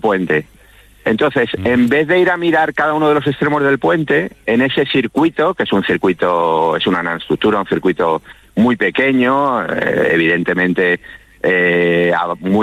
puente. Entonces, en vez de ir a mirar cada uno de los extremos del puente, en ese circuito, que es un circuito, es una nanoestructura, un circuito muy pequeño, evidentemente muy